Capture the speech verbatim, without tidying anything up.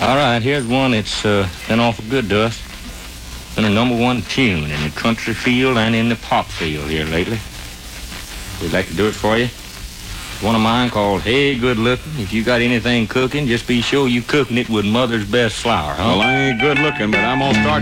All right, here's one that's uh, been awful good to us. Been a number one tune in the country field and in the pop field here lately. We'd like to do it for you. One of mine called Hey Good Looking. If you got anything cooking, just be sure you cooking it with Mother's Best Flour, huh? Well, I ain't good looking, but I'm gonna start